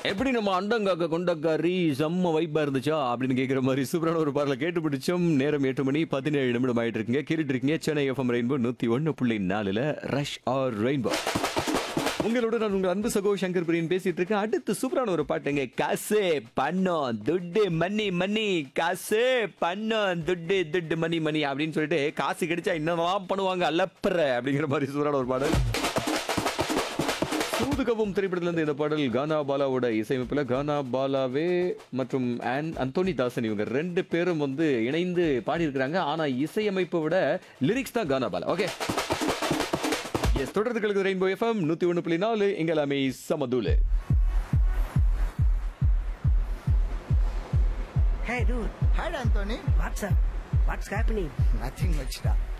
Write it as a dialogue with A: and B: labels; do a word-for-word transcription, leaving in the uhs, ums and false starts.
A: எப்படி நம்ம அண்டங்காக்க கொண்டக்காரி செம்ம வைப்பா இருந்துச்சா அப்படின்னு கேட்குற மாதிரி சூப்பரான ஒரு பாடலை கேட்டு பிடிச்சோம். நேரம் எட்டு மணி பதினேழு நிமிடம் ஆயிட்டு இருக்குங்க. கேட்டுட்டு இருக்கீங்க சென்னை எஃப்எம் ரெயின்போ நூத்தி ஒன்னு புள்ளி நாலுல ரஷ் ஆர் ரெயின்போ. உங்களோட நான் உங்க அன்பு சகோ சங்கர் பிரியன் பேசிட்டு இருக்கேன். அடுத்து சூப்பரான ஒரு பாட்டுங்க. காசு பணம் துட்டு மணி மணி, காசு பணம் துட்டு துட்டு மணி மணி அப்படின்னு சொல்லிட்டு காசு கிடைச்சா என்னவெல்லாம் பண்ணுவாங்க அல்லப்பற அப்படிங்கிற மாதிரி சூப்பரான ஒரு பாடல். சூதுகவும் திரைப்படத்துல இருந்து இந்த பாடல் கானா பாலாவோட இசையமைப்புல கானா பாலாவே மற்றும் ஆன் அந்தோனி தாசன் இவங்க ரெண்டு பேரும் வந்து இணைந்து பாடியிருக்கிறாங்க. ஆனா இசையமைப்பை விட லிரிக்ஸ் தான் கானா பாலா. ஓகே, எஸ், தொடர்ந்து ரெயின்போ எஃப்எம் நூத்தி ஒன்னு புள்ளி நாலு இங்க எல்லாமே சமதூலு.
B: Hey dude,
C: Hi Anthony.
B: what's up? What's happening?
C: Nothing much. Da.